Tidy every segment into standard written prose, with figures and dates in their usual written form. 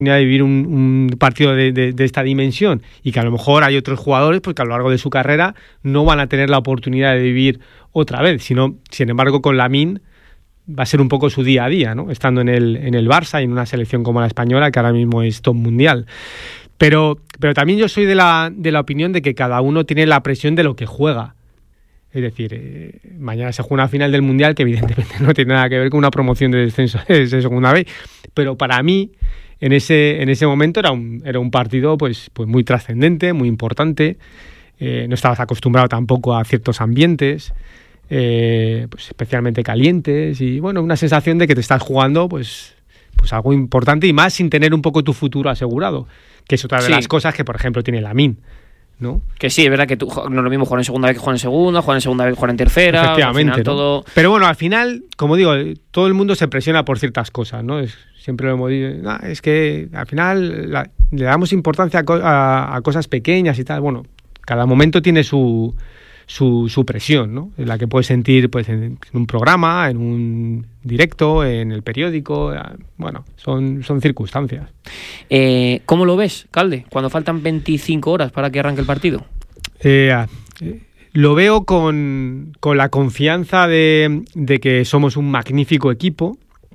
de vivir un partido de esta dimensión, y que a lo mejor hay otros jugadores pues, que a lo largo de su carrera no van a tener la oportunidad de vivir otra vez, sino, sin embargo, con Lamine va a ser un poco su día a día, ¿no? Estando en el Barça y en una selección como la española, que ahora mismo es top mundial. Pero también yo soy de la opinión de que cada uno tiene la presión de lo que juega. Es decir, mañana se juega una final del Mundial que evidentemente no tiene nada que ver con una promoción de descenso de segunda vez, pero para mí en ese momento era un partido pues muy trascendente, muy importante. No estabas acostumbrado tampoco a ciertos ambientes, pues especialmente calientes, y bueno, una sensación de que te estás jugando pues algo importante, y más sin tener un poco tu futuro asegurado, que es otra de las cosas que, por ejemplo, tiene Lamine, ¿no? Que sí, es verdad que tú no es lo mismo jugar en segunda vez que jugar en segunda, jugar en segunda vez que jugar en tercera. Efectivamente, ¿no? Todo... Pero bueno, al final, como digo, todo el mundo se presiona por ciertas cosas, ¿no? Siempre lo hemos dicho, es que al final le damos importancia a cosas pequeñas y tal. Bueno, cada momento tiene su presión, ¿no? La que puedes sentir pues en un programa, en un directo, en el periódico. Bueno, son circunstancias. ¿Cómo lo ves, Calde, cuando faltan 25 horas para que arranque el partido? Lo veo con la confianza de que somos un magnífico equipo,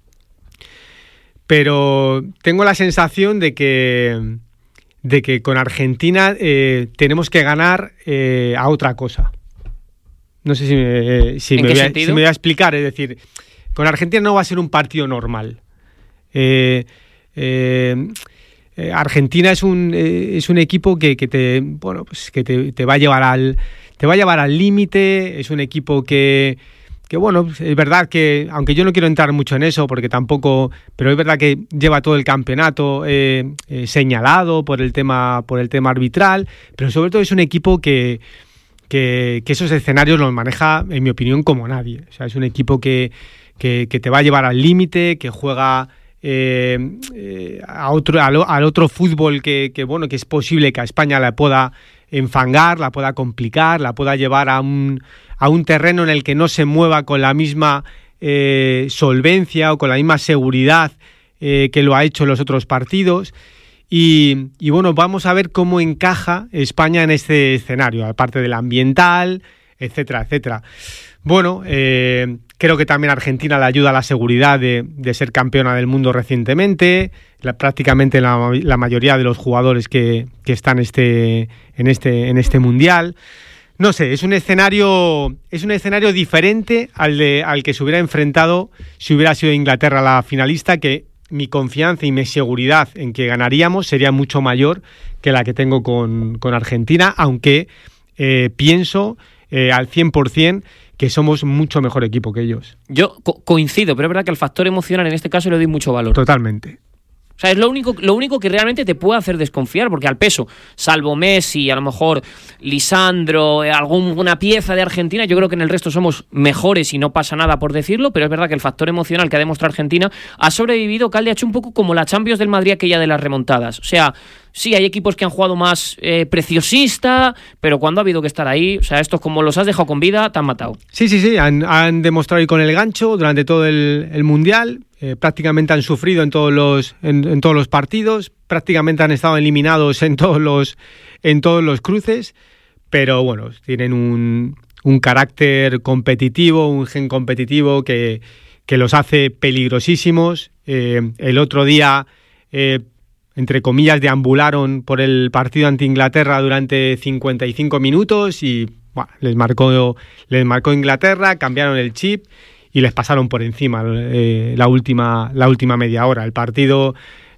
pero tengo la sensación de que con Argentina tenemos que ganar a otra cosa. No sé si me voy a explicar. Es decir, con Argentina no va a ser un partido normal. Argentina es un equipo que te va a llevar al límite. Es un equipo que bueno, es verdad que, aunque yo no quiero entrar mucho en eso porque tampoco, pero es verdad que lleva todo el campeonato señalado por el tema arbitral, pero sobre todo es un equipo que esos escenarios los maneja, en mi opinión, como nadie. O sea, es un equipo que te va a llevar al límite, que juega al otro fútbol que es posible que a España la pueda enfangar, la pueda complicar, la pueda llevar a un terreno en el que no se mueva con la misma solvencia o con la misma seguridad que lo ha hecho en los otros partidos. Y bueno, vamos a ver cómo encaja España en este escenario, aparte del ambiental, etcétera, etcétera. Bueno, creo que también Argentina le ayuda a la seguridad de ser campeona del mundo recientemente. Prácticamente la mayoría de los jugadores que están en este mundial. No sé, es un escenario diferente al que se hubiera enfrentado si hubiera sido Inglaterra la finalista, que mi confianza y mi seguridad en que ganaríamos sería mucho mayor que la que tengo con Argentina, aunque pienso al 100% que somos mucho mejor equipo que ellos. Yo coincido, pero es verdad que el factor emocional en este caso le doy mucho valor. Totalmente. O sea, es lo único que realmente te puede hacer desconfiar, porque al peso, salvo Messi, a lo mejor Lisandro, alguna pieza de Argentina, yo creo que en el resto somos mejores y no pasa nada por decirlo, pero es verdad que el factor emocional que ha demostrado Argentina ha sobrevivido. Calde, ha hecho un poco como la Champions del Madrid, aquella de las remontadas. O sea, sí, hay equipos que han jugado más preciosista, pero cuando ha habido que estar ahí, o sea, estos como los has dejado con vida, te han matado. Sí, han demostrado ir con el gancho durante todo el Mundial. Prácticamente han sufrido en todos los partidos, prácticamente han estado eliminados en todos los cruces, pero bueno, tienen un carácter competitivo, un gen competitivo que los hace peligrosísimos. El otro día, entre comillas, deambularon por el partido ante Inglaterra durante 55 minutos y bueno, les marcó Inglaterra, cambiaron el chip y les pasaron por encima la última media hora. El partido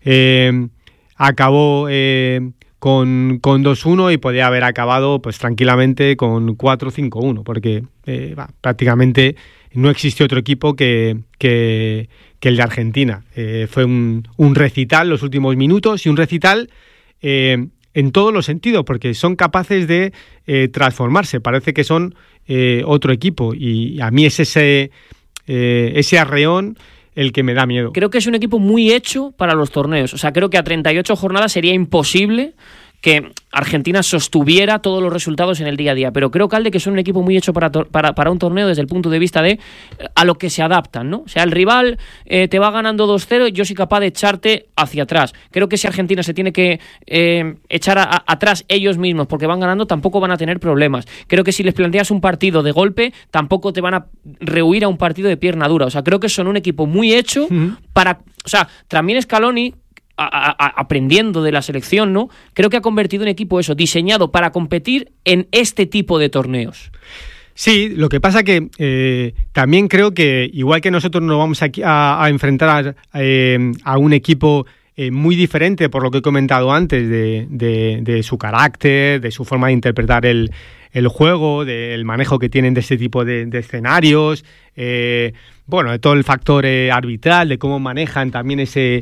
acabó con 2-1 y podía haber acabado pues tranquilamente con 4-5-1, porque prácticamente no existió otro equipo que el de Argentina. Fue un recital los últimos minutos, y un recital en todos los sentidos, porque son capaces de transformarse. Parece que son otro equipo, y a mí es ese arreón el que me da miedo. Creo que es un equipo muy hecho para los torneos. O sea, creo que a 38 jornadas sería imposible que Argentina sostuviera todos los resultados en el día a día. Pero creo, Calde, que son un equipo muy hecho para un torneo desde el punto de vista de a lo que se adaptan, ¿no? O sea, el rival te va ganando 2-0 y yo soy capaz de echarte hacia atrás. Creo que si Argentina se tiene que echar atrás ellos mismos porque van ganando, tampoco van a tener problemas. Creo que si les planteas un partido de golpe, tampoco te van a rehuir a un partido de pierna dura. O sea, creo que son un equipo muy hecho para... O sea, también Scaloni, aprendiendo de la selección, ¿no? Creo que ha convertido un equipo diseñado para competir en este tipo de torneos. Sí, lo que pasa que también creo que igual que nosotros nos vamos a enfrentar a un equipo muy diferente por lo que he comentado antes de su carácter, de su forma de interpretar el juego, del manejo que tienen de este tipo de escenarios, bueno, de todo el factor arbitral, de cómo manejan también ese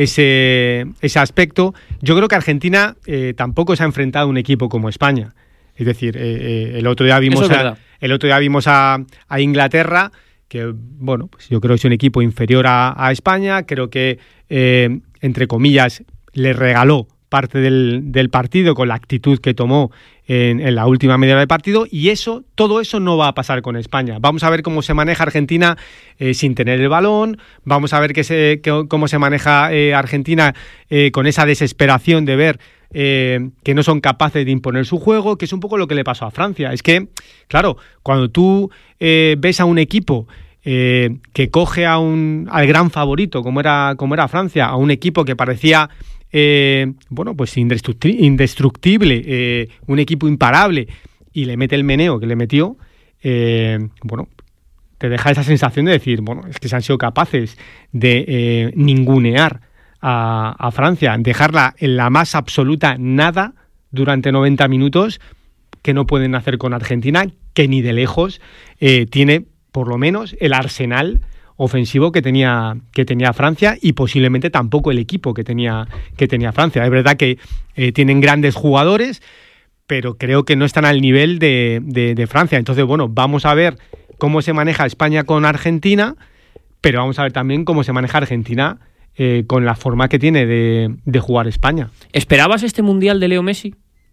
aspecto. Yo creo que Argentina tampoco se ha enfrentado a un equipo como España. Es decir, el otro día vimos a Inglaterra, que bueno, pues yo creo que es un equipo inferior a España. Creo que, entre comillas, le regaló parte del partido con la actitud que tomó en la última media hora del partido, y todo eso no va a pasar con España. Vamos a ver cómo se maneja Argentina sin tener el balón, vamos a ver cómo se maneja Argentina con esa desesperación de ver que no son capaces de imponer su juego, que es un poco lo que le pasó a Francia. Es que, claro, cuando tú ves a un equipo que coge al gran favorito, como era Francia, a un equipo que parecía bueno, pues indestructible, un equipo imparable, y le mete el meneo que le metió, bueno, te deja esa sensación de decir, bueno, es que se han sido capaces de ningunear a Francia, dejarla en la más absoluta nada durante 90 minutos, que no pueden hacer con Argentina, que ni de lejos tiene por lo menos el arsenal ofensivo que tenía Francia, y posiblemente tampoco el equipo que tenía Francia. Es verdad que tienen grandes jugadores, pero creo que no están al nivel de Francia. Entonces, bueno, vamos a ver cómo se maneja España con Argentina, pero vamos a ver también cómo se maneja Argentina con la forma que tiene de jugar España. ¿Esperabas este Mundial de Leo Messi?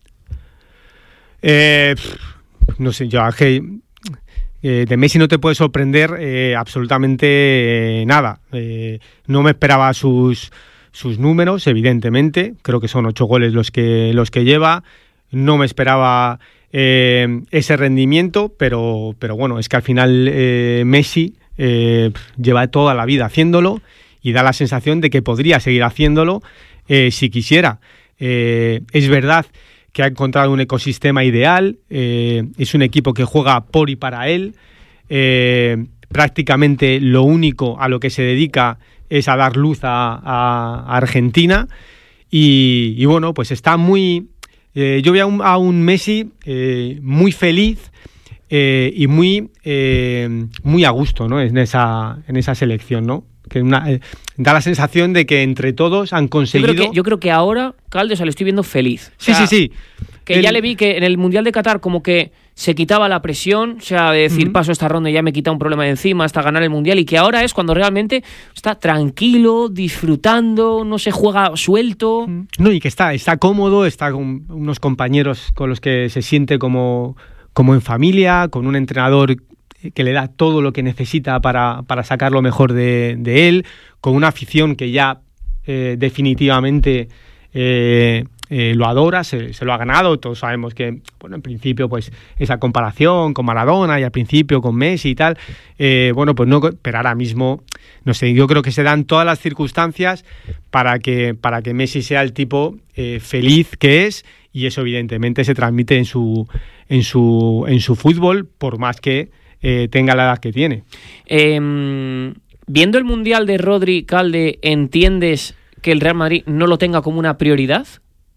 No sé, yo de Messi no te puede sorprender absolutamente nada. No me esperaba sus números, evidentemente. Creo que son 8 goles los que lleva. No me esperaba ese rendimiento, pero bueno, es que al final Messi lleva toda la vida haciéndolo y da la sensación de que podría seguir haciéndolo si quisiera. Es verdad que ha encontrado un ecosistema ideal, es un equipo que juega por y para él, prácticamente lo único a lo que se dedica es a dar luz a Argentina, y bueno, pues está muy... yo veo a un Messi muy feliz y muy a gusto, ¿no? en esa selección, ¿no? Que da la sensación de que entre todos han conseguido... Yo creo que ahora, Calde, le estoy viendo feliz. O sea, sí. Que ya le vi que en el Mundial de Qatar como que se quitaba la presión, o sea, de decir, paso esta ronda y ya me quita un problema de encima hasta ganar el Mundial, y que ahora es cuando realmente está tranquilo, disfrutando, no se juega suelto. No, y que está cómodo, está con unos compañeros con los que se siente como en familia, con un entrenador que le da todo lo que necesita para sacar lo mejor de él, con una afición que ya definitivamente lo adora, se lo ha ganado. Todos sabemos que, bueno, en principio, pues esa comparación con Maradona y al principio con Messi y tal, bueno, pues no, pero ahora mismo, no sé, yo creo que se dan todas las circunstancias para que Messi sea el tipo feliz que es, y eso evidentemente se transmite en su fútbol, por más que tenga la edad que tiene. Viendo el Mundial de Rodri, Calde, ¿entiendes que el Real Madrid no lo tenga como una prioridad?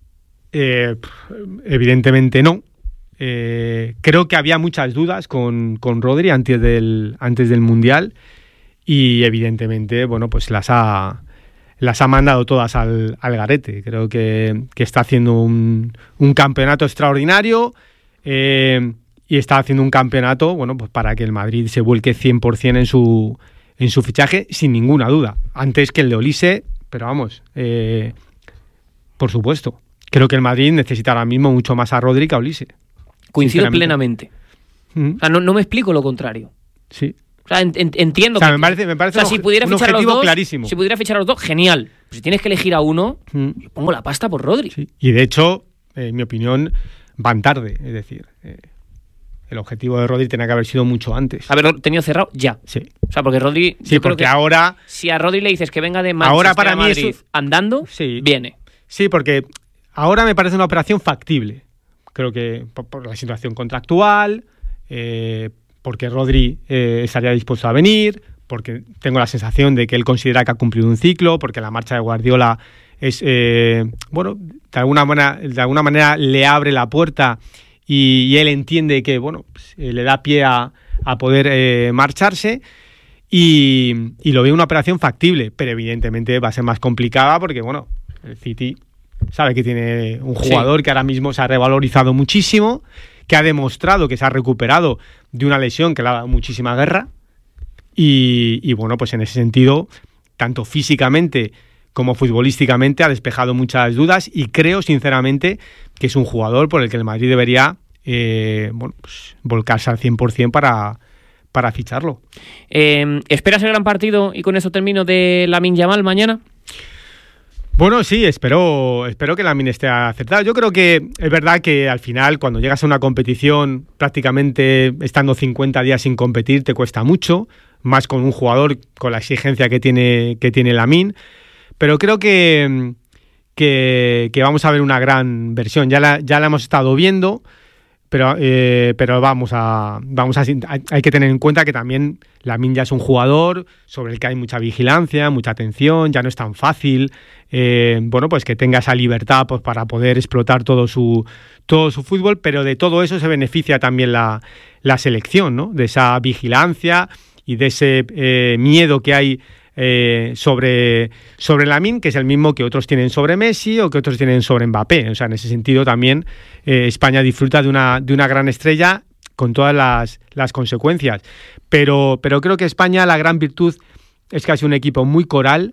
Evidentemente no. Creo que había muchas dudas con Rodri antes del Mundial, y evidentemente, bueno, pues las ha mandado todas al garete. Creo que está haciendo un campeonato extraordinario, y está haciendo un campeonato, bueno, pues para que el Madrid se vuelque 100% en su fichaje, sin ninguna duda. Antes que el de Olise, pero vamos, por supuesto. creo que el Madrid necesita ahora mismo mucho más a Rodri que a Olise. Coincido plenamente. O sea, no me explico lo contrario. Sí. O sea, entiendo. O sea, me parece si pudiera un fichar objetivo a los dos, clarísimo. Si pudiera fichar a los dos, genial. Pero si tienes que elegir a uno, yo pongo la pasta por Rodri. Sí. Y de hecho, en mi opinión, van tarde. Es decir, el objetivo de Rodri tenía que haber sido mucho antes. Haberlo tenido cerrado ya. Sí. O sea, porque Rodri... Sí, porque ahora... Si a Rodri le dices que venga de Manchester ahora para a Madrid mí andando, sí, viene. Sí, porque ahora me parece una operación factible. Creo que por la situación contractual, porque Rodri estaría dispuesto a venir, porque tengo la sensación de que él considera que ha cumplido un ciclo, porque la marcha de Guardiola es, bueno, de alguna manera le abre la puerta y él entiende que, bueno, pues, le da pie a poder marcharse. Y lo veo una operación factible, pero evidentemente va a ser más complicada porque, bueno, el City sabe que tiene un jugador que ahora mismo se ha revalorizado muchísimo, que ha demostrado que se ha recuperado de una lesión que le ha dado muchísima guerra y bueno, pues en ese sentido, tanto físicamente como futbolísticamente ha despejado muchas dudas y creo sinceramente que es un jugador por el que el Madrid debería bueno, pues, volcarse al 100% para ficharlo. ¿Esperas el gran partido y con eso termino de Lamine Yamal mañana? Bueno, sí, espero que Lamine esté acertado. Yo creo que es verdad que al final, cuando llegas a una competición, prácticamente estando 50 días sin competir, te cuesta mucho, más con un jugador con la exigencia que tiene Lamine. Pero creo que vamos a ver una gran versión. Ya la hemos estado viendo, pero hay que tener en cuenta que también Lamine ya es un jugador sobre el que hay mucha vigilancia, mucha atención, ya no es tan fácil, bueno, pues que tenga esa libertad pues, para poder explotar todo su fútbol, pero de todo eso se beneficia también la selección, ¿no? De esa vigilancia y de ese miedo que hay sobre Lamine, que es el mismo que otros tienen sobre Messi o que otros tienen sobre Mbappé. O sea, en ese sentido también España disfruta de una gran estrella con todas las consecuencias. Pero creo que España, la gran virtud es que ha sido un equipo muy coral.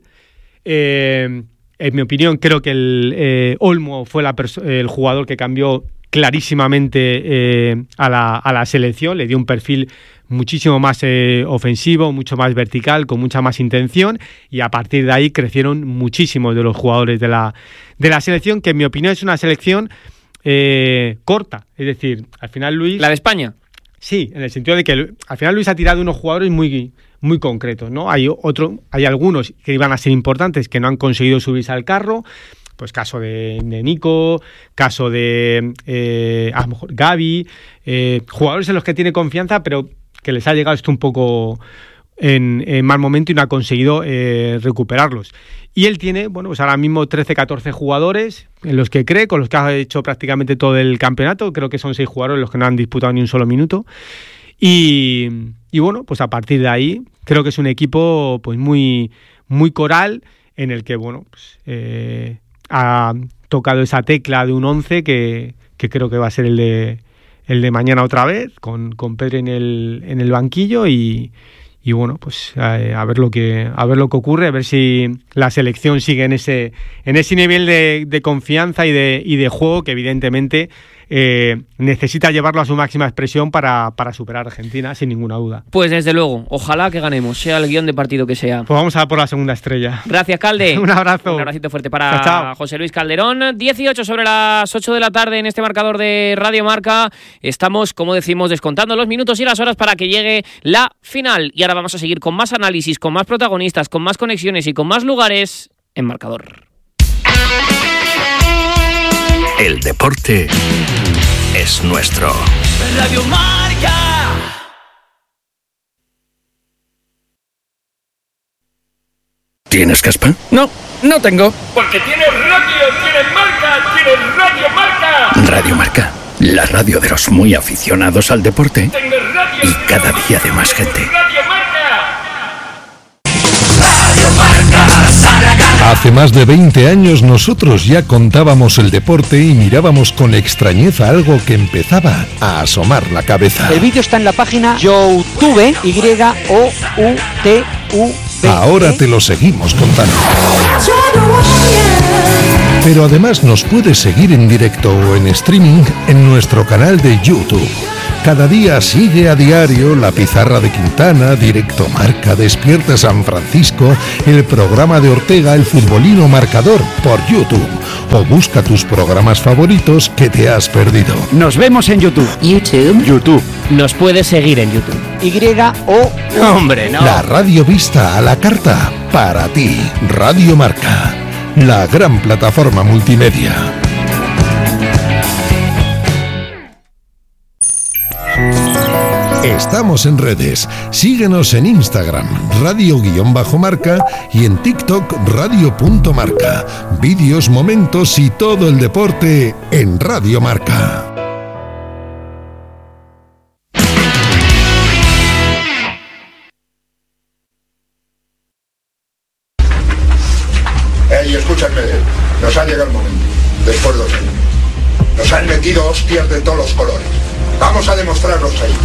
En mi opinión, creo que el Olmo fue el jugador que cambió clarísimamente a la selección, le dio un perfil muchísimo más ofensivo, mucho más vertical, con mucha más intención, y a partir de ahí crecieron muchísimos de los jugadores de la selección, que en mi opinión es una selección corta, es decir, al final Luis... ¿La de España? Sí, en el sentido de que al final Luis ha tirado unos jugadores muy concretos, ¿no? Hay algunos que iban a ser importantes que no han conseguido subirse al carro, pues caso de Nico, caso de a lo mejor Gavi, jugadores en los que tiene confianza, pero que les ha llegado esto un poco en mal momento y no ha conseguido recuperarlos. Y él tiene, bueno, pues ahora mismo 13-14 jugadores en los que cree, con los que ha hecho prácticamente todo el campeonato. Creo que son 6 jugadores los que no han disputado ni un solo minuto. Y bueno, pues a partir de ahí creo que es un equipo pues muy coral, en el que, bueno, pues ha tocado esa tecla de un 11 que creo que va a ser el de mañana otra vez, con Pedri en el banquillo y bueno, pues a ver lo que ocurre, a ver si la selección sigue en ese nivel de confianza y de juego que evidentemente necesita llevarlo a su máxima expresión para superar a Argentina, sin ninguna duda. Pues desde luego, ojalá que ganemos, sea el guión de partido que sea. Pues vamos a por la segunda estrella. Gracias, Calde. Un abrazo. Un abracito fuerte para chao. José Luis Calderón. 18 sobre las 8 de la tarde en este marcador de Radio Marca. Estamos, como decimos, descontando los minutos y las horas para que llegue la final. Y ahora vamos a seguir con más análisis, con más protagonistas, con más conexiones y con más lugares en Marcador. El deporte es nuestro. Radio Marca. ¿Tienes caspa? No tengo. Porque tienes radio, tienes marca, tienes Radio Marca. Radio Marca, la radio de los muy aficionados al deporte y cada día de más gente. Radio Marca. Hace más de 20 años nosotros ya contábamos el deporte y mirábamos con extrañeza algo que empezaba a asomar la cabeza. El vídeo está en la página YouTube, YOUTV. Ahora te lo seguimos contando. Pero además nos puedes seguir en directo o en streaming en nuestro canal de YouTube. Cada día sigue a diario La Pizarra de Quintana, Directo Marca, Despierta San Francisco, el programa de Ortega, El Futbolino Marcador, por YouTube. O busca tus programas favoritos que te has perdido. Nos vemos en YouTube. YouTube. Nos puedes seguir en YouTube. Hombre, no. La radio vista a la carta, para ti. Radio Marca, la gran plataforma multimedia. Estamos en redes. Síguenos en Instagram, radio_marca, y en TikTok, radio.marca. Vídeos, momentos y todo el deporte en Radio Marca. Ey, escúchame, nos ha llegado el momento. Después de 2 años. Nos han metido hostias de todos los colores. Vamos a demostrarlos ahí.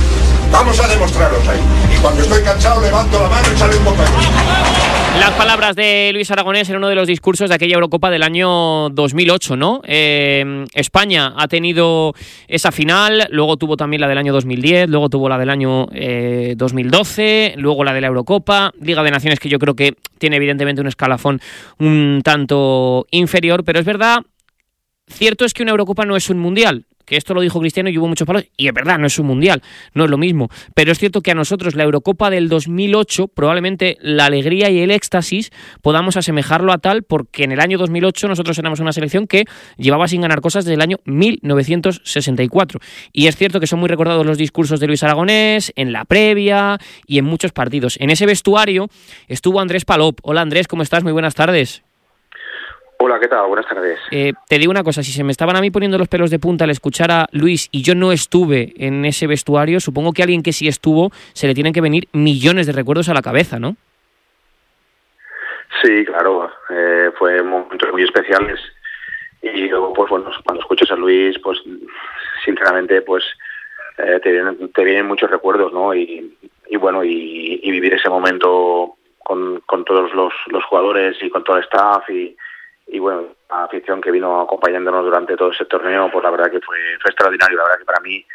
Y cuando estoy cansado levanto la mano y sale un botón. Las palabras de Luis Aragonés en uno de los discursos de aquella Eurocopa del año 2008, ¿no? España ha tenido esa final, luego tuvo también la del año 2010, luego tuvo la del año 2012, luego la de la Eurocopa, Liga de Naciones, que yo creo que tiene evidentemente un escalafón un tanto inferior, pero es verdad, cierto es que una Eurocopa no es un mundial, que esto lo dijo Cristiano y hubo muchos palos, y es verdad, no es un mundial, no es lo mismo, pero es cierto que a nosotros la Eurocopa del 2008, probablemente la alegría y el éxtasis podamos asemejarlo a tal, porque en el año 2008 nosotros éramos una selección que llevaba sin ganar cosas desde el año 1964, y es cierto que son muy recordados los discursos de Luis Aragonés, en la previa y en muchos partidos. En ese vestuario estuvo Andrés Palop. Hola Andrés, ¿cómo estás? Muy buenas tardes. Hola, ¿qué tal? Buenas tardes. Te digo una cosa, si se me estaban a mí poniendo los pelos de punta al escuchar a Luis y yo no estuve en ese vestuario, supongo que a alguien que sí estuvo se le tienen que venir millones de recuerdos a la cabeza, ¿no? Sí, claro, fue momentos muy especiales y luego, pues bueno, cuando escuchas a Luis, pues sinceramente, pues te vienen muchos recuerdos, ¿no? Y bueno, y vivir ese momento con todos los jugadores y con todo el staff y bueno, la afición que vino acompañándonos durante todo ese torneo, pues la verdad que fue extraordinario. La verdad que para mí,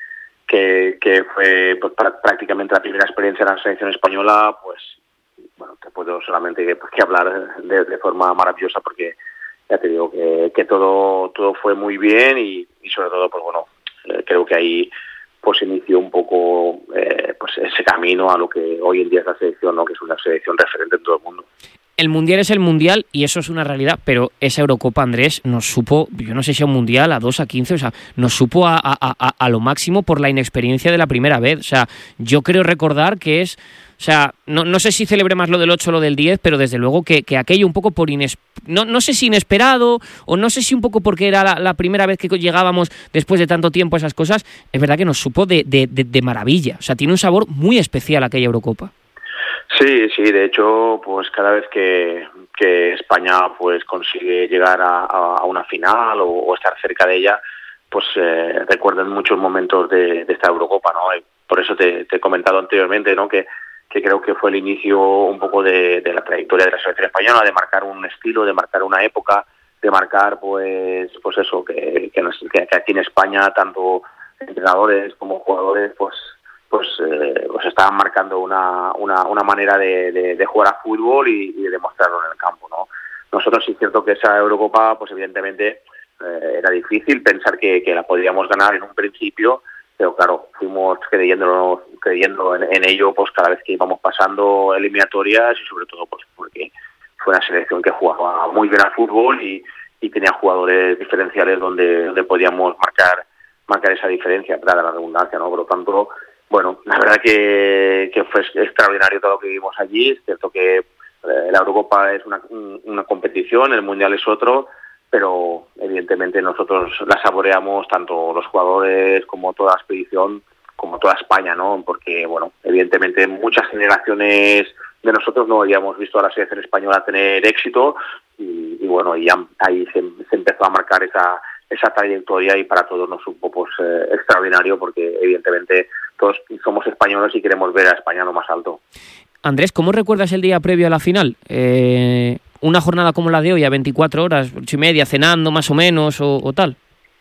que fue pues, prácticamente la primera experiencia en la selección española, pues bueno, te puedo solamente que hablar de forma maravillosa, porque ya te digo que todo fue muy bien y sobre todo, pues bueno, creo que ahí pues inició un poco pues ese camino a lo que hoy en día es la selección, ¿no? Que es una selección referente en todo el mundo. El Mundial es el Mundial y eso es una realidad, pero esa Eurocopa, Andrés, nos supo, yo no sé si a un Mundial, a 2, a 15, o sea, nos supo a lo máximo por la inexperiencia de la primera vez. O sea, yo creo recordar que es, o sea, no sé si celebré más lo del 8 o lo del 10, pero desde luego que aquello un poco por no sé si inesperado o no sé si un poco porque era la primera vez que llegábamos después de tanto tiempo a esas cosas, es verdad que nos supo de maravilla. O sea, tiene un sabor muy especial aquella Eurocopa. Sí, de hecho, pues cada vez que España pues consigue llegar a una final o estar cerca de ella, pues recuerdan muchos momentos de esta Eurocopa, ¿no? Y por eso te he comentado anteriormente, ¿no? Que creo que fue el inicio un poco de la trayectoria de la selección española, de marcar un estilo, de marcar una época, de marcar pues eso, que aquí en España tanto entrenadores como jugadores pues estaban marcando una manera de jugar a fútbol y de demostrarlo en el campo, ¿no? Nosotros sí es cierto que esa Eurocopa, pues evidentemente era difícil pensar que la podríamos ganar en un principio, pero claro, fuimos creyendo en ello pues cada vez que íbamos pasando eliminatorias y sobre todo pues porque fue una selección que jugaba muy bien al fútbol y tenía jugadores diferenciales donde podíamos marcar esa diferencia, dada la redundancia, ¿no? Por lo tanto, bueno, la verdad que fue extraordinario todo lo que vivimos allí. Es cierto que la Eurocopa es una competición, el Mundial es otro, pero evidentemente nosotros la saboreamos tanto los jugadores como toda la expedición, como toda España, ¿no? Porque, bueno, evidentemente muchas generaciones de nosotros no habíamos visto a la selección española tener éxito y bueno, y ahí se empezó a marcar esa trayectoria y para todos nos supo pues extraordinario, porque evidentemente todos somos españoles y queremos ver a España lo más alto. Andrés, ¿cómo recuerdas el día previo a la final? una jornada como la de hoy, a 24 horas, 8:30, cenando más o menos o tal?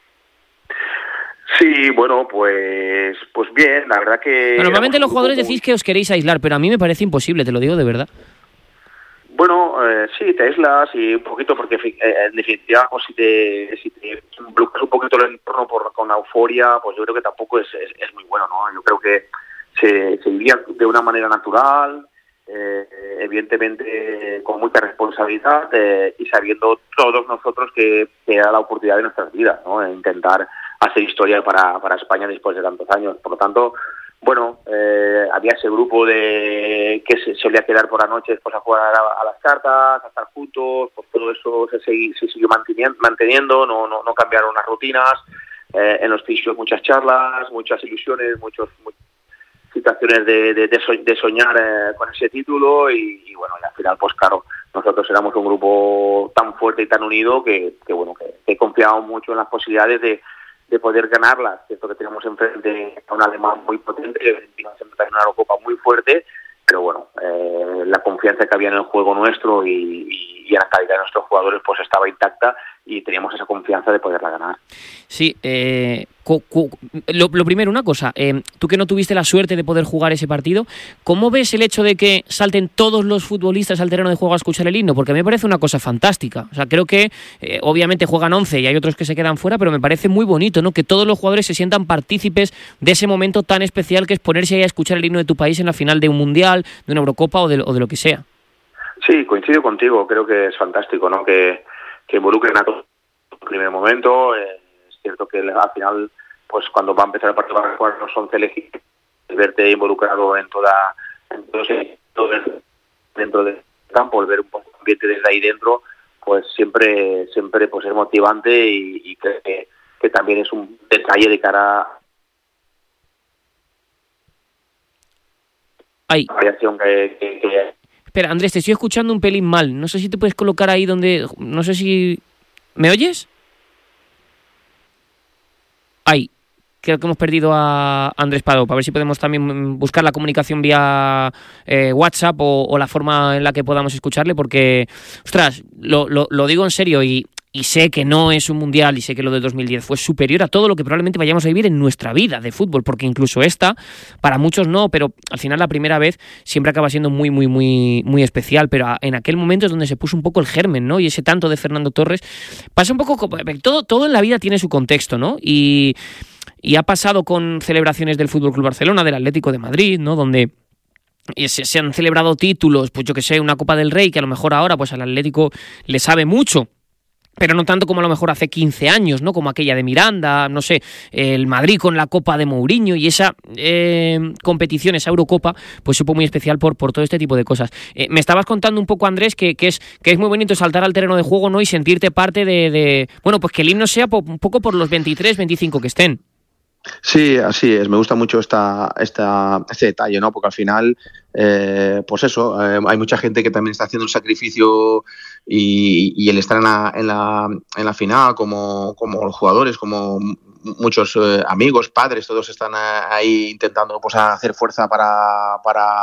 Sí, bueno, pues bien, la verdad que... Bueno, normalmente los jugadores decís que os queréis aislar, pero a mí me parece imposible, te lo digo de verdad. Bueno, sí, te aíslas y un poquito, porque en definitiva, pues si te bloqueas un poquito el entorno con la euforia, pues yo creo que tampoco es muy bueno, ¿no? Yo creo que se vivía de una manera natural, evidentemente con mucha responsabilidad y sabiendo todos nosotros que era la oportunidad de nuestras vidas, ¿no? Intentar hacer historia para España después de tantos años. Por lo tanto, bueno, había ese grupo que se solía quedar por la noche después a jugar a las cartas, a estar juntos, pues todo eso se siguió manteniendo, no cambiaron las rutinas, en los fisios muchas charlas, muchas ilusiones, muchas situaciones de soñar con ese título y bueno, y al final, pues claro, nosotros éramos un grupo tan fuerte y tan unido que confiábamos mucho en las posibilidades de poder ganarlas. Cierto que tenemos enfrente a un alemán muy potente, que vino siempre también una Eurocopa muy fuerte, pero bueno, la confianza que había en el juego nuestro y en la calidad de nuestros jugadores pues estaba intacta y teníamos esa confianza de poderla ganar. Sí, lo primero, una cosa, tú que no tuviste la suerte de poder jugar ese partido, ¿cómo ves el hecho de que salten todos los futbolistas al terreno de juego a escuchar el himno? Porque a mí me parece una cosa fantástica. O sea, creo que obviamente juegan 11 y hay otros que se quedan fuera, pero me parece muy bonito, ¿no? Que todos los jugadores se sientan partícipes de ese momento tan especial que es ponerse ahí a escuchar el himno de tu país en la final de un mundial, de una Eurocopa o de lo que sea. Sí, coincido contigo, creo que es fantástico, ¿no? Que involucren a todos en el primer momento. Es cierto que al final, pues cuando va a empezar el partido van a jugar los 11 elegidos, verte involucrado en todo dentro del campo, el ver un poco el ambiente desde ahí dentro, pues siempre pues es motivante y creo que también es un detalle de cara a la variación que Espera, Andrés, te estoy escuchando un pelín mal. No sé si te puedes colocar ahí donde... No sé si... ¿Me oyes? Ay, creo que hemos perdido a Andrés Padó. A ver si podemos también buscar la comunicación vía WhatsApp o la forma en la que podamos escucharle, porque, ostras, lo digo en serio y sé que no es un mundial y sé que lo de 2010 fue superior a todo lo que probablemente vayamos a vivir en nuestra vida de fútbol, porque incluso esta, para muchos no, pero al final la primera vez siempre acaba siendo muy, muy, muy, muy especial, pero en aquel momento es donde se puso un poco el germen, ¿no? Y ese tanto de Fernando Torres pasa un poco... Todo en la vida tiene su contexto, ¿no? Y ha pasado con celebraciones del FC Barcelona, del Atlético de Madrid, ¿no? Donde se han celebrado títulos, pues yo que sé, una Copa del Rey, que a lo mejor ahora pues al Atlético le sabe mucho, pero no tanto como a lo mejor hace 15 años, ¿no? Como aquella de Miranda, no sé, el Madrid con la Copa de Mourinho y esa competición, esa Eurocopa, pues supo muy especial por todo este tipo de cosas. Me estabas contando un poco, Andrés, que es muy bonito saltar al terreno de juego, ¿no? Y sentirte parte de bueno, pues que el himno sea un poco por los 23, 25 que estén. Sí, así es. Me gusta mucho este detalle, ¿no? Porque al final, pues eso, hay mucha gente que también está haciendo un sacrificio y el estar en la final, como los jugadores, como muchos amigos, padres, todos están ahí intentando pues hacer fuerza para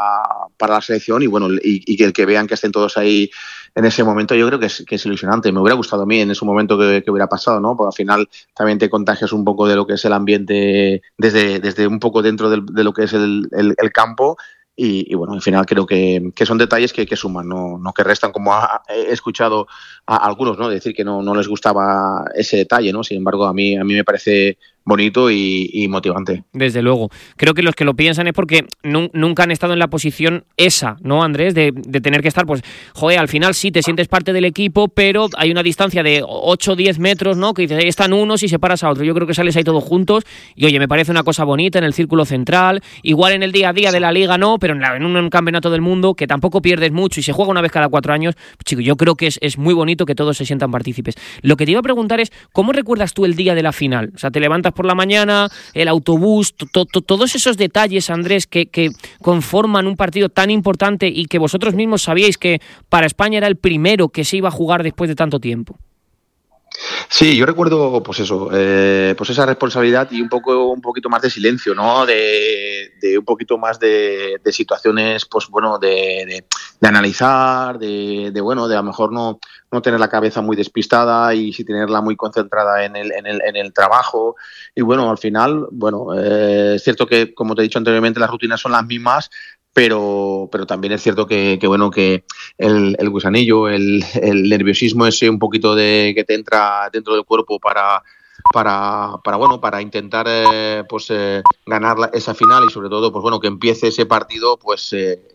la selección y bueno, y que vean que estén todos ahí en ese momento, yo creo que es ilusionante. Me hubiera gustado a mí en ese momento que hubiera pasado, ¿no? Porque al final también te contagias un poco de lo que es el ambiente desde un poco dentro de lo que es el campo. Y bueno, al final creo que son detalles que suman, no que restan, como he escuchado a algunos, ¿no? Decir que no les gustaba ese detalle, ¿no? Sin embargo, a mí me parece bonito y motivante. Desde luego. Creo que los que lo piensan es porque nunca han estado en la posición esa, ¿no, Andrés? De tener que estar, pues, joder, al final sí te sientes parte del equipo, pero hay una distancia de 8 o 10 metros, ¿no? Que dices, ahí están unos y separas a otros. Yo creo que sales ahí todos juntos y, oye, me parece una cosa bonita en el círculo central. Igual en el día a día de la Liga no, pero en un campeonato del mundo que tampoco pierdes mucho y se juega una vez cada 4 años, pues, chico, yo creo que es muy bonito que todos se sientan partícipes. Lo que te iba a preguntar es, ¿cómo recuerdas tú el día de la final? O sea, te levantas por la mañana, el autobús, todos esos detalles, Andrés, que conforman un partido tan importante y que vosotros mismos sabíais que para España era el primero que se iba a jugar después de tanto tiempo. Sí, yo recuerdo, pues eso, pues esa responsabilidad y un poquito más de silencio, ¿no? De un poquito más de situaciones, pues bueno, de analizar, de bueno, de a lo mejor no tener la cabeza muy despistada y sí tenerla muy concentrada en el trabajo. Y bueno, al final, bueno, es cierto que, como te he dicho anteriormente, las rutinas son las mismas, pero también es cierto que bueno, que el gusanillo, el nerviosismo ese un poquito que te entra dentro del cuerpo para intentar ganar esa final y sobre todo pues bueno, que empiece ese partido, pues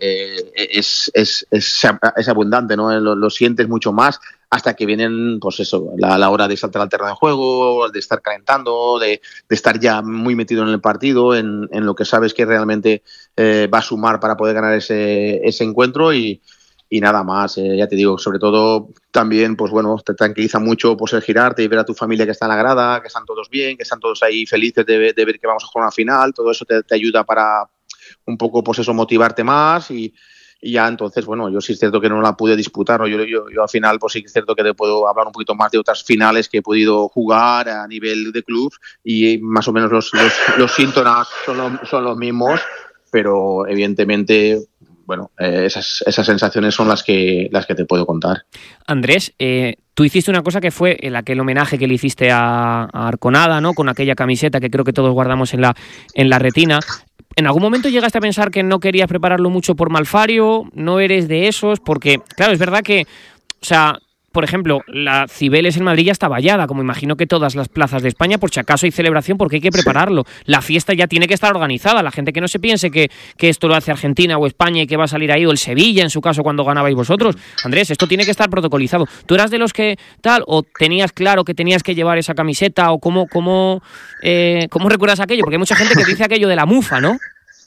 es abundante, ¿no? Lo sientes mucho más hasta que vienen, pues eso, la hora de saltar al terreno de juego, de estar calentando, de estar ya muy metido en el partido, en lo que sabes que realmente va a sumar para poder ganar ese encuentro y nada más. Ya te digo, sobre todo también, pues bueno, te tranquiliza mucho pues el girarte y ver a tu familia que está en la grada, que están todos bien, que están todos ahí felices de ver que vamos a jugar una final. Todo eso te ayuda para un poco, pues eso, motivarte más y ya entonces, bueno, yo sí es cierto que no la pude disputar, ¿no? Yo al final, pues sí es cierto que te puedo hablar un poquito más de otras finales que he podido jugar a nivel de club y más o menos los síntomas son los mismos, pero evidentemente, bueno, esas sensaciones son las que te puedo contar. Andrés, tú hiciste una cosa que fue aquel homenaje que le hiciste a Arconada, ¿no? Con aquella camiseta que creo que todos guardamos en la retina. ¿En algún momento llegaste a pensar que no querías prepararlo mucho por Malfario? ¿No eres de esos? Porque, claro, es verdad que, o sea, por ejemplo, la Cibeles en Madrid ya está vallada, como imagino que todas las plazas de España, por si acaso hay celebración, porque hay que prepararlo. La fiesta ya tiene que estar organizada. La gente que no se piense que esto lo hace Argentina o España y que va a salir ahí, o el Sevilla, en su caso, cuando ganabais vosotros. Andrés, esto tiene que estar protocolizado. ¿Tú eras de los que tal, o tenías claro que tenías que llevar esa camiseta, o cómo recuerdas aquello? Porque hay mucha gente que dice aquello de la mufa, ¿no?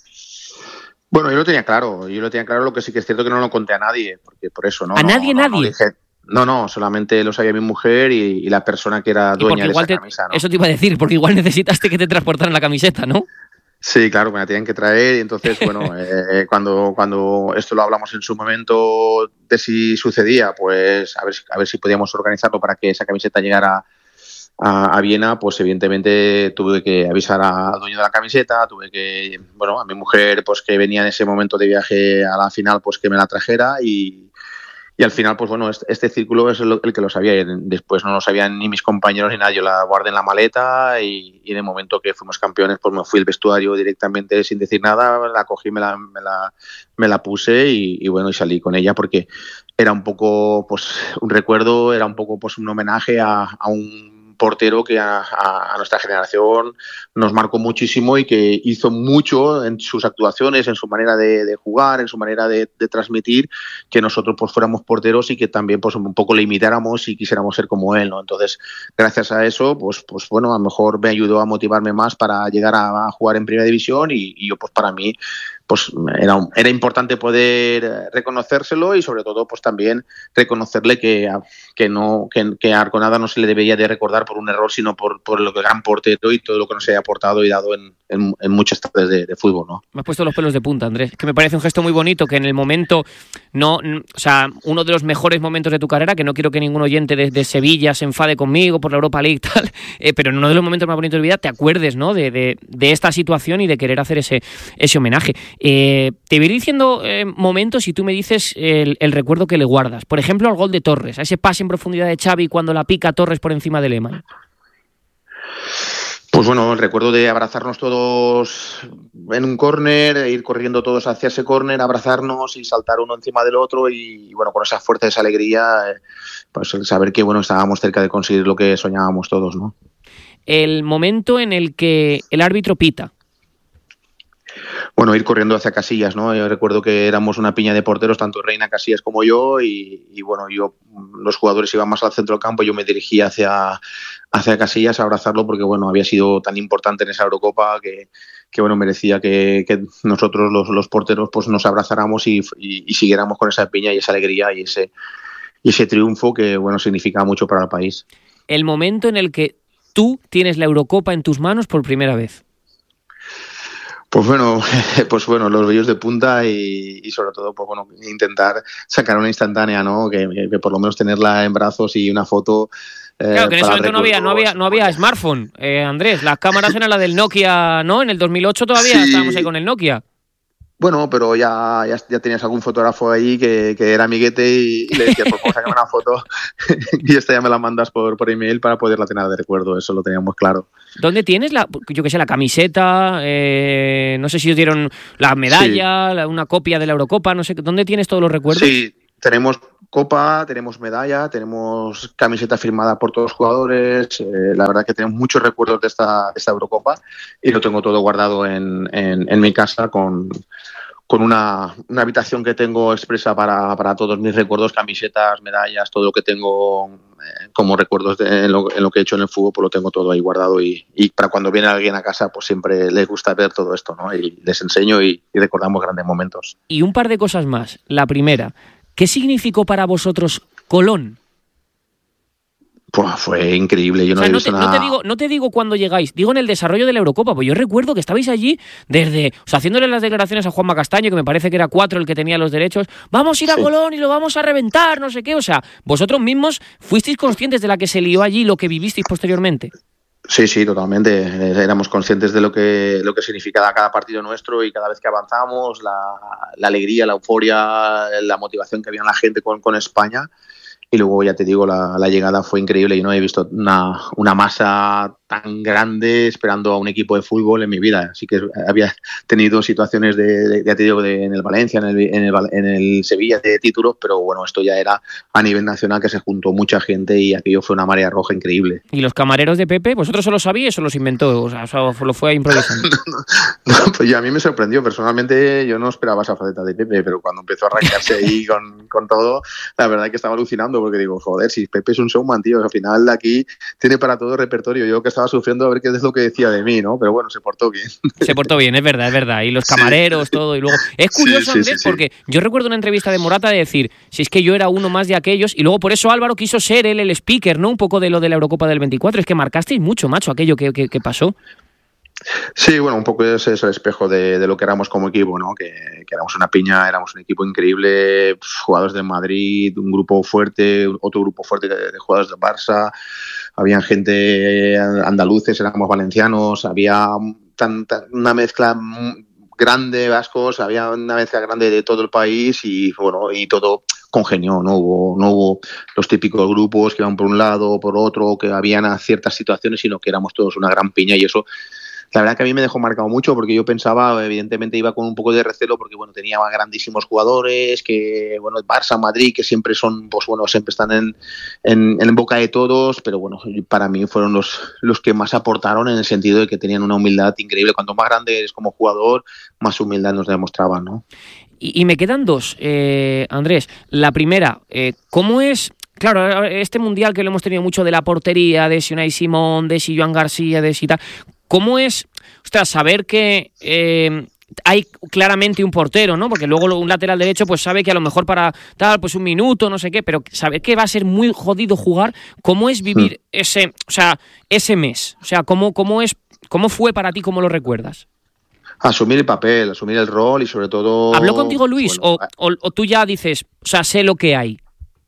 Bueno, yo lo tenía claro, lo que sí que es cierto que no lo conté a nadie, porque por eso, ¿no? ¿A nadie? No dije, no, solamente lo sabía mi mujer y la persona que era dueña de esa camisa, ¿no? Eso te iba a decir, porque igual necesitaste que te transportaran la camiseta, ¿no? Sí, claro, me la tenían que traer y entonces, bueno, cuando esto lo hablamos en su momento de si sucedía, pues a ver si podíamos organizarlo para que esa camiseta llegara a Viena, pues evidentemente tuve que avisar al dueño de la camiseta, a mi mujer, pues que venía en ese momento de viaje a la final, pues que me la trajera y al final, pues bueno, este círculo es el que lo sabía y después no lo sabían ni mis compañeros ni nadie. Yo la guardé en la maleta y en el momento que fuimos campeones, pues me fui al vestuario directamente sin decir nada, la cogí, me la puse y bueno, y salí con ella porque era un poco, pues un recuerdo, era un poco, pues un homenaje a un portero que a nuestra generación nos marcó muchísimo y que hizo mucho en sus actuaciones, en su manera de jugar, en su manera de transmitir, que nosotros pues fuéramos porteros y que también pues un poco le imitáramos y quisiéramos ser como él, ¿no? Entonces, gracias a eso, pues bueno, a lo mejor me ayudó a motivarme más para llegar a jugar en Primera División y yo pues para mí pues era importante poder reconocérselo y sobre todo pues también reconocerle que a Arconada no se le debería de recordar por un error, sino por lo que gran portero y todo lo que nos haya aportado y dado en muchas tardes de fútbol, ¿no? Me has puesto los pelos de punta, Andrés, que me parece un gesto muy bonito, que en el momento o sea, uno de los mejores momentos de tu carrera, que no quiero que ningún oyente de Sevilla se enfade conmigo por la Europa League tal, pero en uno de los momentos más bonitos de mi vida te acuerdes, ¿no? de esta situación y de querer hacer ese homenaje. Te voy a ir diciendo momentos y tú me dices el recuerdo que le guardas. Por ejemplo, al gol de Torres, a ese pase en profundidad de Xavi cuando la pica Torres por encima de Lehmann. Pues bueno, el recuerdo de abrazarnos todos en un córner, ir corriendo todos hacia ese córner, abrazarnos y saltar uno encima del otro y bueno, con esa fuerza, esa alegría, pues el saber que bueno, estábamos cerca de conseguir lo que soñábamos todos, ¿no? El momento en el que el árbitro pita. Bueno, ir corriendo hacia Casillas, ¿no? Yo recuerdo que éramos una piña de porteros, tanto Reina, Casillas como yo, y bueno, los jugadores iban más al centro del campo, yo me dirigía hacia Casillas a abrazarlo porque bueno, había sido tan importante en esa Eurocopa que bueno, merecía que nosotros los porteros pues nos abrazáramos y siguiéramos con esa piña y esa alegría y ese triunfo que bueno, significa mucho para el país. El momento en el que tú tienes la Eurocopa en tus manos por primera vez. Pues bueno, los vellos de punta y sobre todo, pues bueno, intentar sacar una instantánea, ¿no? Que por lo menos tenerla en brazos y una foto Claro, que en ese momento no había smartphone, Andrés. Las cámaras eran las del Nokia, ¿no? En el 2008 todavía estábamos ahí con el Nokia. Bueno, pero ya tenías algún fotógrafo ahí que era amiguete y le decías, pues vamos a sacar una foto y esta ya me la mandas por email para poderla tener de recuerdo, eso lo teníamos claro. ¿Dónde tienes la camiseta? No sé si os dieron la medalla, una copia de la Eurocopa, no sé, ¿dónde tienes todos los recuerdos? Sí, tenemos copa, tenemos medalla, tenemos camiseta firmada por todos los jugadores, la verdad que tenemos muchos recuerdos de esta Eurocopa y lo tengo todo guardado en mi casa con una habitación que tengo expresa para todos mis recuerdos, camisetas, medallas, todo lo que tengo como recuerdos en lo que he hecho en el fútbol, pues lo tengo todo ahí guardado y para cuando viene alguien a casa pues siempre les gusta ver todo esto, ¿no? Y les enseño y recordamos grandes momentos. Y un par de cosas más. La primera, ¿qué significó para vosotros Colón? Pues fue increíble, yo no he visto nada. No te digo cuándo llegáis, digo en el desarrollo de la Eurocopa, pues yo recuerdo que estabais allí haciéndole las declaraciones a Juanma Castaño, que me parece que era 4 el que tenía los derechos, vamos a ir a Colón y lo vamos a reventar, no sé qué, o sea, vosotros mismos fuisteis conscientes de la que se lió allí, lo que vivisteis posteriormente. Sí, totalmente. Éramos conscientes de lo que significaba cada partido nuestro y cada vez que avanzábamos, la alegría, la euforia, la motivación que había en la gente con España. Y luego, ya te digo, la llegada fue increíble. Yo no he visto una masa tan grande esperando a un equipo de fútbol en mi vida. Así que había tenido situaciones ya te digo, en el Valencia, en el Sevilla de títulos, pero bueno, esto ya era a nivel nacional, que se juntó mucha gente y aquello fue una marea roja increíble. ¿Y los camareros de Pepe? ¿Vosotros solo sabíais o los inventó? O sea, lo fue improvisando. No, pues a mí me sorprendió. Personalmente yo no esperaba esa faceta de Pepe, pero cuando empezó a arrancarse ahí con todo, la verdad es que estaba alucinando, porque digo, joder, si Pepe es un showman, tío, al final aquí tiene para todo repertorio. Yo que estaba sufriendo a ver qué es lo que decía de mí, ¿no? Pero bueno, se portó bien. Se portó bien, es verdad. Y los camareros, todo, y luego... Es curioso, Andrés, porque yo recuerdo una entrevista de Morata de decir, si es que yo era uno más de aquellos, y luego por eso Álvaro quiso ser él el speaker, ¿no? Un poco de lo de la Eurocopa del 24, es que marcasteis mucho, macho, aquello que pasó. Sí, bueno, un poco ese es el espejo de lo que éramos como equipo, ¿no? Que éramos una piña, éramos un equipo increíble, jugadores del Madrid, un grupo fuerte, otro grupo fuerte de jugadores del Barça, había gente andaluces, éramos valencianos, había una mezcla grande, vascos, había una mezcla grande de todo el país y bueno, y todo congenió, no hubo los típicos grupos que iban por un lado o por otro, que habían ciertas situaciones, sino que éramos todos una gran piña y eso... La verdad que a mí me dejó marcado mucho porque yo pensaba, evidentemente iba con un poco de recelo porque bueno, tenía grandísimos jugadores, que bueno, el Barça, Madrid, que siempre son, pues bueno, siempre están en boca de todos, pero bueno, para mí fueron los que más aportaron en el sentido de que tenían una humildad increíble. Cuanto más grande eres como jugador, más humildad nos demostraban, ¿no? Y me quedan dos, Andrés. La primera, ¿cómo es? Claro, este mundial que lo hemos tenido mucho de la portería, de si Unai Simón, de si Joan García, de si tal... ¿Cómo es, saber que hay claramente un portero, ¿no? Porque luego un lateral derecho pues sabe que a lo mejor para tal, pues un minuto, no sé qué, pero saber que va a ser muy jodido jugar. ¿Cómo es vivir ese mes? O sea, ¿cómo fue para ti? ¿Cómo lo recuerdas? Asumir el papel, asumir el rol y sobre todo... ¿Habló contigo Luis? Bueno, o tú ya dices, o sea, sé lo que hay?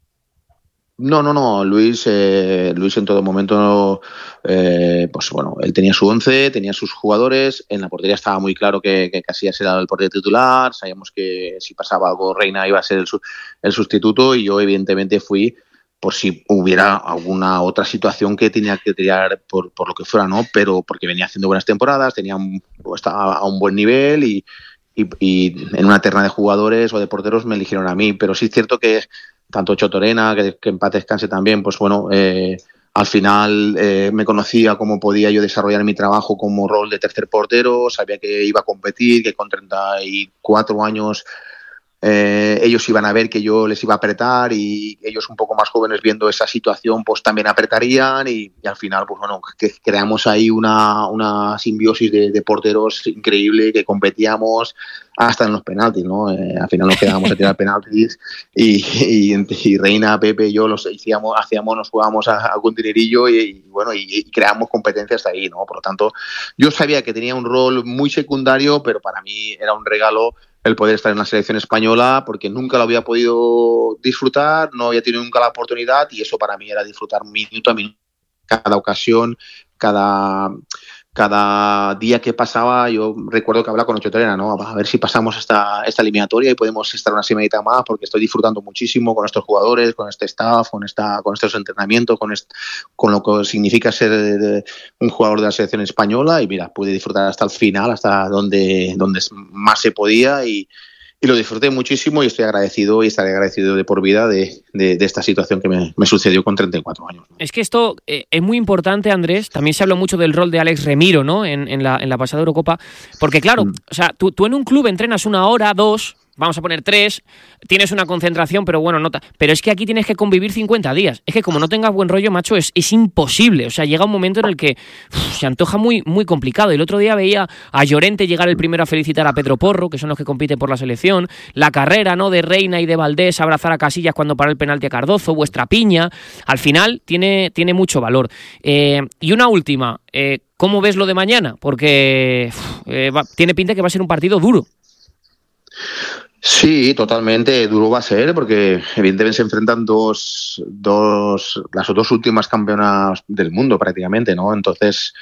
No. Luis en todo momento, pues bueno, él tenía su 11, tenía sus jugadores. En la portería estaba muy claro que Casillas era el portero titular. Sabíamos que si pasaba algo, Reina iba a ser el sustituto. Y yo, evidentemente, fui por si hubiera alguna otra situación que tenía que tirar por lo que fuera, ¿no? Pero porque venía haciendo buenas temporadas, estaba a un buen nivel y en una terna de jugadores o de porteros me eligieron a mí. Pero sí es cierto que tanto Chotorena, que en paz descanse también, pues bueno, al final me conocía cómo podía yo desarrollar mi trabajo como rol de tercer portero, sabía que iba a competir, que con 34 años ellos iban a ver que yo les iba a apretar y ellos un poco más jóvenes viendo esa situación pues también apretarían y al final pues bueno, que creamos ahí una simbiosis de porteros increíble, que competíamos hasta en los penaltis, ¿no? Al final nos quedábamos a tirar penaltis y Reina, Pepe y yo nos jugábamos a algún dinerillo y bueno, y creamos competencias ahí, ¿no? Por lo tanto, yo sabía que tenía un rol muy secundario, pero para mí era un regalo el poder estar en la selección española porque nunca lo había podido disfrutar, no había tenido nunca la oportunidad y eso para mí era disfrutar minuto a minuto cada ocasión, cada día que pasaba. Yo recuerdo que hablaba con Ochotorena, ¿no? A ver si pasamos esta eliminatoria y podemos estar una semanita más, porque estoy disfrutando muchísimo con estos jugadores, con este staff, con estos entrenamientos, con lo que significa ser un jugador de la selección española. Y mira, pude disfrutar hasta el final, hasta donde más se podía, y lo disfruté muchísimo, y estoy agradecido y estaré agradecido de por vida de esta situación que me sucedió con 34 años. Es que esto es muy importante, Andrés. También se habló mucho del rol de Alex Remiro, ¿no? en la pasada Eurocopa. Porque claro, o sea, tú en un club entrenas 1 hora, 2... vamos a poner 3, tienes una concentración, pero bueno, nota. Pero es que aquí tienes que convivir 50 días. Es que como no tengas buen rollo, macho, es imposible. O sea, llega un momento en el que se antoja muy, muy complicado. El otro día veía a Llorente llegar el primero a felicitar a Pedro Porro, que son los que compiten por la selección. La carrera, ¿no?, de Reina y de Valdés, abrazar a Casillas cuando paró el penalti a Cardozo, vuestra piña. Al final tiene mucho valor. Y una última, ¿cómo ves lo de mañana? Porque tiene pinta que va a ser un partido duro. Sí, totalmente duro va a ser, porque evidentemente se enfrentan las dos últimas campeonas del mundo prácticamente, ¿no? Entonces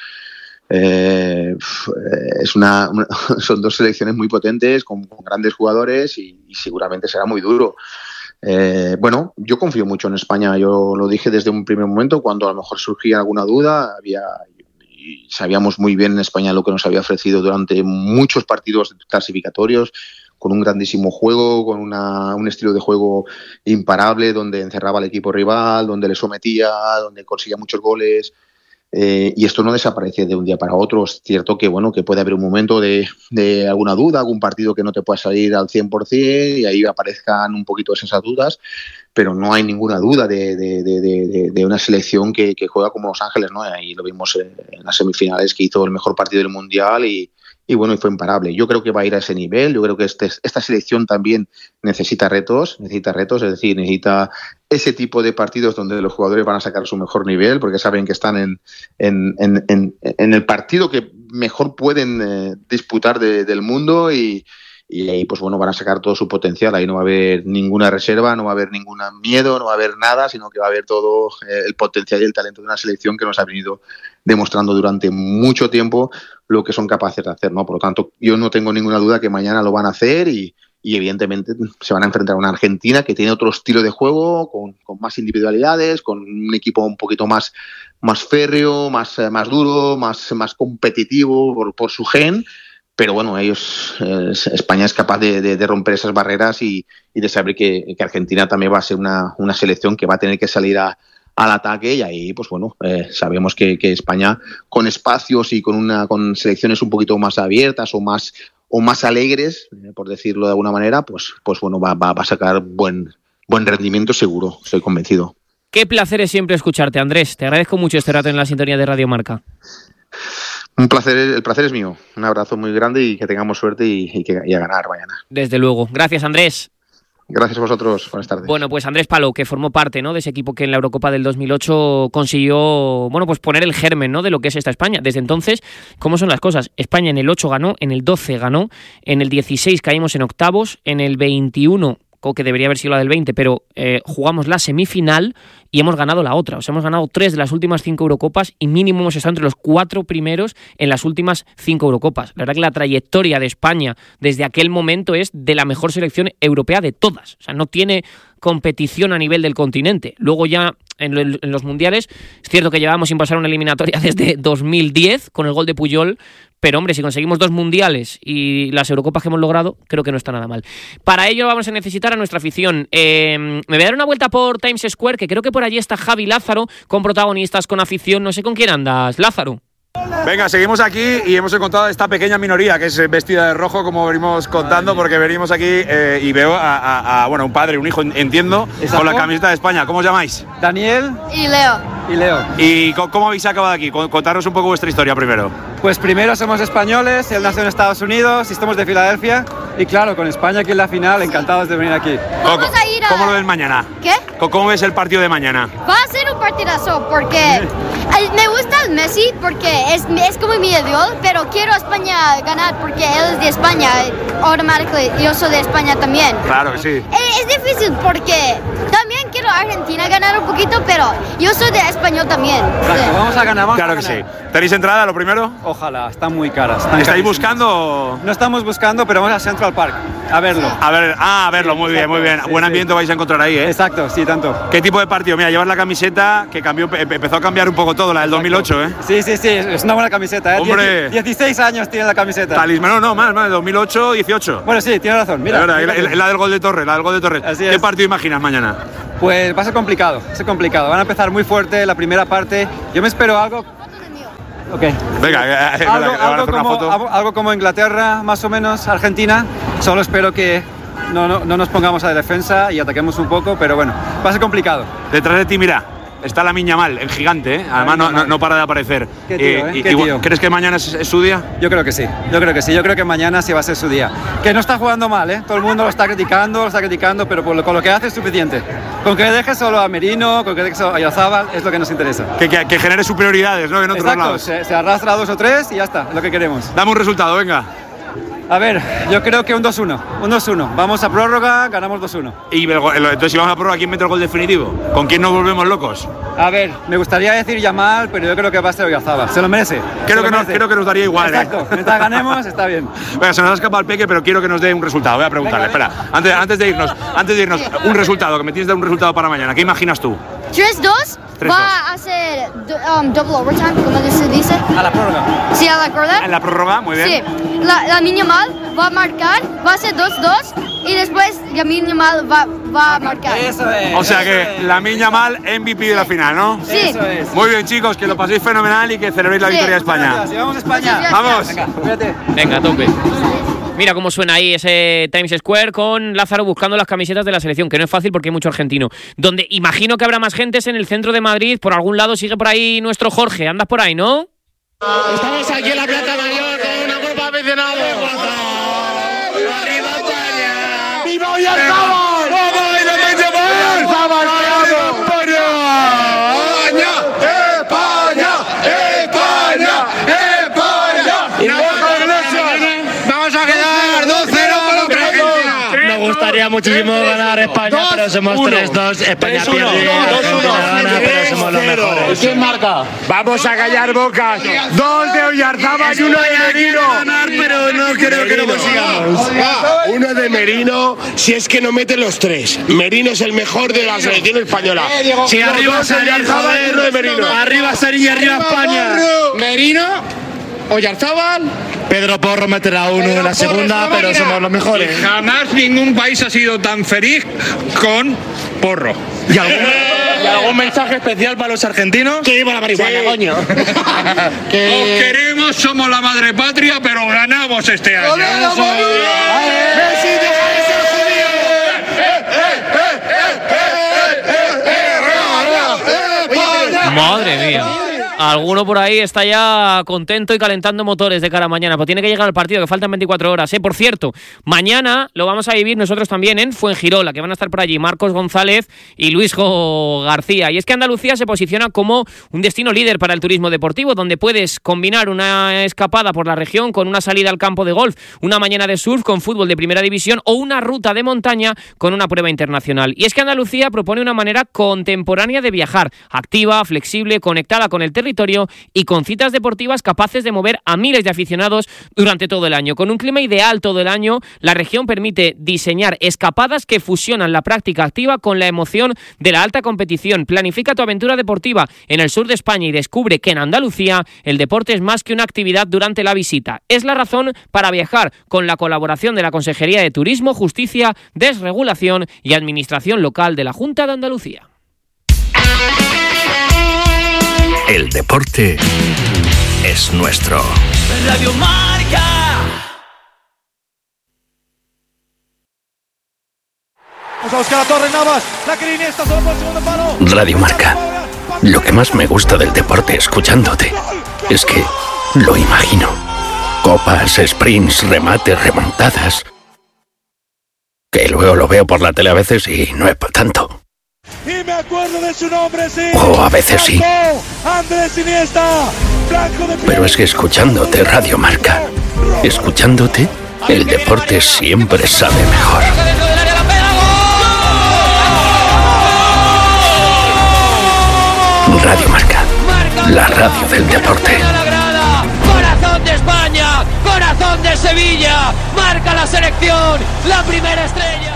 son dos selecciones muy potentes, con grandes jugadores, y seguramente será muy duro. Bueno, yo confío mucho en España. Yo lo dije desde un primer momento, cuando a lo mejor surgía alguna duda. Sabíamos muy bien en España lo que nos había ofrecido durante muchos partidos clasificatorios, con un grandísimo juego, con un estilo de juego imparable, donde encerraba al equipo rival, donde le sometía, donde conseguía muchos goles. Y esto no desaparece de un día para otro. Es cierto que bueno, que puede haber un momento de alguna duda, algún partido que no te pueda salir al 100%, y ahí aparezcan un poquito esas dudas, pero no hay ninguna duda de una selección que juega como Los Ángeles, ¿no? Ahí lo vimos en las semifinales, que hizo el mejor partido del Mundial, y bueno, y fue imparable. Yo creo que va a ir a ese nivel. Yo creo que esta selección también necesita retos, es decir, necesita ese tipo de partidos donde los jugadores van a sacar su mejor nivel, porque saben que están en el partido que mejor pueden disputar del mundo, y ahí pues bueno, van a sacar todo su potencial. Ahí no va a haber ninguna reserva, no va a haber ningún miedo, no va a haber nada, sino que va a haber todo el potencial y el talento de una selección que nos ha venido demostrando durante mucho tiempo lo que son capaces de hacer, ¿no? Por lo tanto, yo no tengo ninguna duda que mañana lo van a hacer, y evidentemente se van a enfrentar a una Argentina que tiene otro estilo de juego, con más individualidades, con un equipo un poquito más férreo, más duro, más competitivo por su gen. Pero bueno, España es capaz de romper esas barreras, y de saber que Argentina también va a ser una selección que va a tener que salir al ataque, y ahí pues bueno, sabemos que España, con espacios y con selecciones un poquito más abiertas o más alegres, por decirlo de alguna manera, pues bueno, va a sacar buen rendimiento seguro, estoy convencido. Qué placer es siempre escucharte, Andrés. Te agradezco mucho este rato en la sintonía de Radio Marca. Un placer, el placer es mío. Un abrazo muy grande, y que tengamos suerte y a ganar mañana. Desde luego. Gracias, Andrés. Gracias a vosotros. Buenas tardes. Bueno, pues Andrés Palou, que formó parte, ¿no?, de ese equipo que en la Eurocopa del 2008 consiguió, bueno, pues poner el germen, ¿no?, de lo que es esta España. Desde entonces, ¿cómo son las cosas? España en el 8 ganó, en el 12 ganó, en el 16 caímos en octavos, en el 21, que debería haber sido la del 20, pero jugamos la semifinal y hemos ganado la otra. O sea, hemos ganado 3 de las últimas 5 Eurocopas, y mínimo hemos estado entre los 4 primeros en las últimas 5 Eurocopas. La verdad que la trayectoria de España desde aquel momento es de la mejor selección europea de todas. O sea, no tiene competición a nivel del continente. Luego ya en los mundiales, es cierto que llevábamos sin pasar una eliminatoria desde 2010 con el gol de Puyol, pero hombre, si conseguimos 2 mundiales y las Eurocopas que hemos logrado, creo que no está nada mal. Para ello vamos a necesitar a nuestra afición. Me voy a dar una vuelta por Times Square, que creo que por allí está Javi Lázaro, con protagonistas, con afición. No sé con quién andas, Lázaro. Venga, seguimos aquí y hemos encontrado a esta pequeña minoría que es vestida de rojo, como venimos contando, porque venimos aquí y veo a un padre, un hijo, entiendo, con la camiseta de España. ¿Cómo os llamáis? Daniel y Leo. ¿Y cómo habéis acabado aquí? Contaros un poco vuestra historia primero. Pues primero somos españoles, él nació en Estados Unidos y estamos de Filadelfia, y claro, con España aquí en la final, encantados de venir aquí. ¿Cómo lo ves mañana? ¿Qué? ¿Cómo ves el partido de mañana? Va a ser un partidazo, porque me gusta el Messi, porque es como mi ídolo, pero quiero a España ganar porque él es de España. automáticamente yo soy de España también. Claro que sí. Es difícil porque también quiero a Argentina ganar un poquito, pero yo soy de español también. Exacto, Sí. vamos a ganar. Claro que sí. ¿Tenéis entrada lo primero? Ojalá, están muy caras. ¿Estáis buscando? No estamos buscando, pero vamos a Central Park a verlo. A verlo, muy bien, muy bien. Sí, Buen sí. ambiente vais a encontrar ahí, ¿eh? Exacto, sí, tanto. ¿Qué tipo de partido? Mira, llevas la camiseta que empezó a cambiar un poco todo, la del 2008, ¿eh? Sí, es una buena camiseta, ¿eh? Hombre. 16 años tiene la camiseta. Talismán, no, más, 2008, 18. Bueno, sí, tiene razón. Mira, Es verdad, la del gol de Torres, Así ¿Qué es. partido imaginas mañana? Pues va a ser complicado, Van a empezar muy fuerte la primera parte. Yo me espero algo. Ok. Venga, Algo como Inglaterra, más o menos, Argentina. Solo espero que no nos pongamos a la defensa y ataquemos un poco, pero bueno, va a ser complicado. Detrás de ti, mira, está Lamine Yamal, el gigante, ¿eh? Además no para de aparecer. Qué tío, ¿eh? Qué tío. ¿Crees que mañana es su día? Yo creo que sí. Yo creo que mañana sí va a ser su día. Que no está jugando mal, ¿eh? Todo el mundo lo está criticando, pero con lo que hace es suficiente. Con que deje solo a Merino, con que deje solo a Oyarzabal, es lo que nos interesa. Que genere superioridades, ¿no? En otros Exacto, lados. se arrastra a 2 o 3 y ya está, es lo que queremos. Dame un resultado, venga. A ver, yo creo que un 2-1. Un 2-1. Vamos a prórroga, ganamos 2-1. Y entonces, si vamos a prórroga, ¿quién mete el gol definitivo? ¿Con quién nos volvemos locos? A ver, me gustaría decir Yamal, pero yo creo que va a ser Oyarzabal. Se lo merece. Creo que nos daría igual. Exacto. Mientras ganemos, está bien. Venga, se nos ha escapado el Peque, pero quiero que nos dé un resultado. Voy a preguntarle. Espera, antes de irnos, un resultado, que me tienes de dar un resultado para mañana. ¿Qué imaginas tú? 3-2 va a ser double overtime, como se dice. A la prórroga. Sí, a la prórroga. En la prórroga, muy bien. Sí, Lamine Yamal va a marcar, va a ser 2-2 y después Lamine Yamal va a marcar. Eso es. O sea que Lamine Yamal MVP de la final, ¿no? Sí. Eso es. Muy bien, chicos, que lo paséis fenomenal y que celebréis la victoria de España. Gracias, vamos a España. Vamos. Venga, cuídate. Venga, a tope. Mira cómo suena ahí ese Times Square con Lázaro buscando las camisetas de la selección, que no es fácil porque hay mucho argentino. Donde imagino que habrá más gente es en el centro de Madrid. Por algún lado sigue por ahí nuestro Jorge. Andas por ahí, ¿no? Estamos aquí en la Plaza Mayor con una grupo aficionado. ¡Arriba España! ¡Viva Oyarzabal! ¡Vamos, Oyarzabal! ¡España! ¡España! ¡España! Vamos a quedar 2-0 contra Argentina. Nos gustaría muchísimo ganar España, pero somos 3-2. España pierde, Argentina gana, pero somos los mejores. ¿Quién marca? Vamos a callar bocas. 2 de Oyarzabal y 1 de Merino. Pero no creo que lo consigamos. Uno de Merino, si es que no mete los 3. Merino es el mejor de la selección española. Si arriba Sarín, Oyarzabal y 1 de Merino. Arriba Sarín y arriba España. Merino, Oyarzabal. Pedro Porro meterá uno en la segunda, pero somos los mejores. Jamás ningún país ha sido tan feliz con Porro. ¿Y algún mensaje especial para los argentinos? Que viva la marihuana, coño. Os queremos, somos la madre patria, pero ganamos este año. Madre mía. Alguno por ahí está ya contento y calentando motores de cara a mañana, pero tiene que llegar al partido, que faltan 24 horas. Por cierto, mañana lo vamos a vivir nosotros también en Fuengirola, que van a estar por allí Marcos González y Luisjo García. Y es que Andalucía se posiciona como un destino líder para el turismo deportivo, donde puedes combinar una escapada por la región con una salida al campo de golf, una mañana de surf con fútbol de primera división o una ruta de montaña con una prueba internacional. Y es que Andalucía propone una manera contemporánea de viajar, activa, flexible, conectada con el territorio y con citas deportivas capaces de mover a miles de aficionados durante todo el año. Con un clima ideal todo el año, la región permite diseñar escapadas que fusionan la práctica activa con la emoción de la alta competición. Planifica tu aventura deportiva en el sur de España y descubre que en Andalucía el deporte es más que una actividad durante la visita. Es la razón para viajar con la colaboración de la Consejería de Turismo, Justicia, Desregulación y Administración Local de la Junta de Andalucía. El deporte es nuestro. Radio Marca. Vamos a buscar a Torres Navas. La que Iniesta solo por el segundo palo. Radio Marca. Lo que más me gusta del deporte escuchándote es que lo imagino. Copas, sprints, remates, remontadas. Que luego lo veo por la tele a veces y no es para tanto. Y me acuerdo de su nombre, sí. O a veces sí. Andrés Iniesta. Blanco de Pero es que escuchándote Radio Marca, escuchándote, el deporte siempre sabe mejor. Radio Marca, la radio del deporte. Corazón de España, corazón de Sevilla, marca la selección, la primera estrella.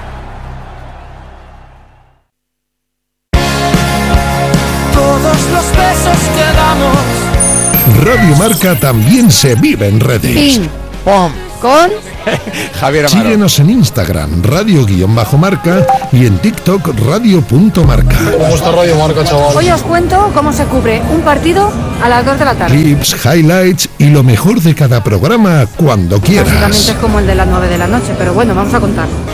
Todos los besos que damos. Radio Marca también se vive en redes. Ping, pom, con Javier Amaro. Síguenos en Instagram, radio_marca, y en TikTok, radio.marca. ¿Cómo está Radio Marca, chaval? Hoy os cuento cómo se cubre un partido a las 2 de la tarde. Clips, highlights y lo mejor de cada programa cuando quieras. Básicamente es como el de las 9 de la noche, pero bueno, vamos a contar.